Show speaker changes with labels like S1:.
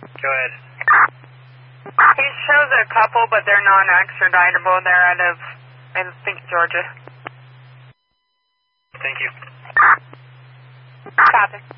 S1: Go ahead.
S2: He shows a couple, but they're non-extraditable. They're out of, I think, Georgia.
S1: Thank you.
S2: Copy.